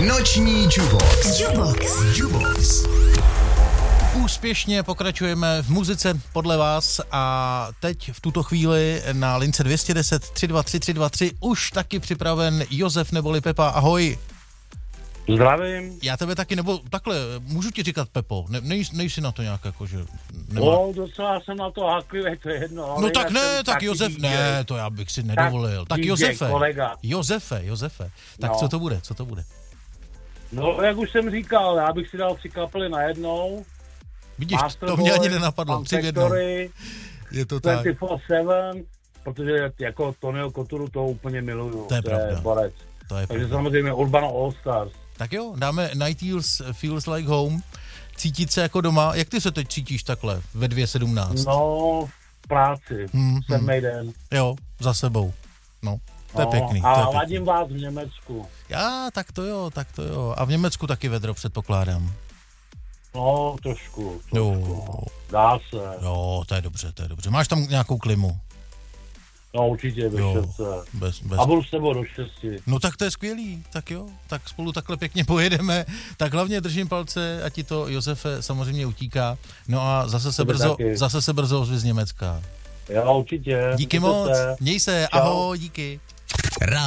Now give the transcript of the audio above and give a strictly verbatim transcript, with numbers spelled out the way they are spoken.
Noční Jubox. Jubox. Jubox. Úspěšně pokračujeme v muzice podle vás a teď v tuto chvíli na lince dvě stě deset tři dva tři tři dva tři už taky připraven Josef neboli Pepa. Ahoj. Zdravím. Já tebe taky, nebo takhle, můžu ti říkat Pepo, ne, nej, nejsi na to nějak jako, že nemá... No, docela jsem na to haklivý, to je jedno. No tak ne, tak Josef, D J. Ne, to já bych si nedovolil. Tak, tak D J, Josefe, kolega. Josefe, Josefe. Tak no. co to bude, co to bude? No, jak už jsem říkal, já bych si dal tři kapely najednou. Vidíš, Master to mě Boy, ani nenapadlo, tři v jednou. Je to tak. dvacet čtyři sedm, protože jako Tonyho Koturu to úplně miluju. To je to pravda. Je borec. To je Takže pravda. samozřejmě Urbano All Stars. Tak jo, dáme Nightingales Feels Like Home. Cítit se jako doma. Jak ty se teď cítíš takhle ve dvě sedmnáct? No, v práci. Hmm, Sedmý hmm. den. Jo, za sebou. No, to je no, pěkný. A to je pěkný. ladím vás v Německu. Já, tak to jo, tak to jo. A v Německu taky vedro, předpokládám. No, trošku, trošku. Jo. Dá se. Jo, to je dobře, to je dobře. Máš tam nějakou klimu? No, určitě, bez Jo, šance. bez, bez... A budu s tebou do šesti. No tak to je skvělý, tak jo, tak spolu takhle pěkně pojedeme. Tak hlavně držím palce, ať ti to Josefe samozřejmě utíká. No a zase se brzo, taky. zase se brzo ozvi z Německa. Jo, určitě. Díky Mějte moc, se. měj se, Čau. ahoj, díky.